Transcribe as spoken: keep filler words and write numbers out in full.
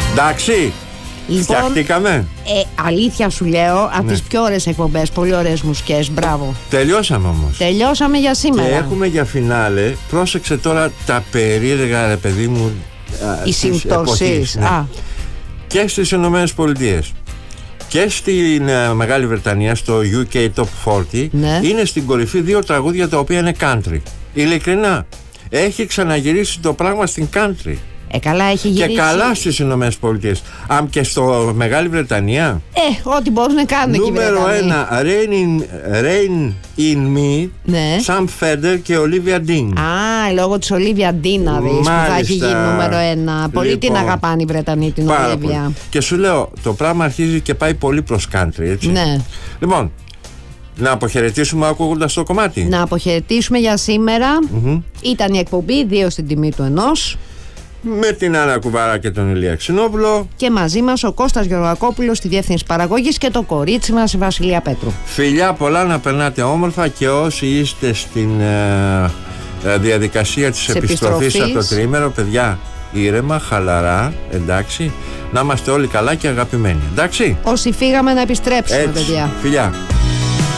Εντάξει. Λοιπόν, φτιαχτήκαμε. Ε, αλήθεια σου λέω, από ναι. τις πιο ωραίες εκπομπές, πολύ ωραίες μουσικές, μπράβο. Τελειώσαμε όμως. Τελειώσαμε για σήμερα. Και έχουμε για φινάλε, πρόσεξε τώρα τα περίεργα, ρε παιδί μου, οι συμπτώσεις. Ναι. Α. Και στις Ηνωμένες Πολιτείες και στην uh, Μεγάλη Βρετανία, στο γιου κέι Top σαράντα, ναι. είναι στην κορυφή δύο τραγούδια τα οποία είναι country. Ειλικρινά, έχει ξαναγυρίσει το πράγμα στην country. Ε, καλά έχει γυρίσει. Και καλά στις Ηνωμένες Πολιτείες. Αν και στο Μεγάλη Βρετανία. Ε, ό,τι μπορούν να κάνουν εκεί. Νούμερο ένα, Rain in, Rain in Me, ναι. Sam Fender και Olivia Dean. Α, λόγω της Olivia Dean να δεις, που θα έχει γίνει νούμερο ένα. Λοιπόν, πολύ την αγαπάνε οι Βρετανοί την Olivia. Και σου λέω, το πράγμα αρχίζει και πάει πολύ προς country, έτσι. Ναι. Λοιπόν, να αποχαιρετήσουμε ακούγοντας το κομμάτι. Να αποχαιρετήσουμε για σήμερα. Mm-hmm. Ήταν η εκπομπή δύο στην τιμή του ενός. Με την Άννα Κουβάρα και τον Ηλία Ξινόπουλο. Και μαζί μας ο Κώστας Γεωργακόπουλος στη διεύθυνση παραγωγής και το κορίτσι μας η Βασιλεία Πέτρου. Φιλιά πολλά, να περνάτε όμορφα, και όσοι είστε στην ε, ε, διαδικασία της επιστροφής, επιστροφής από το τριήμερο, παιδιά, ήρεμα, χαλαρά, εντάξει, να είμαστε όλοι καλά και αγαπημένοι, εντάξει. Όσοι φύγαμε να επιστρέψουμε, έτσι, παιδιά. φιλιά.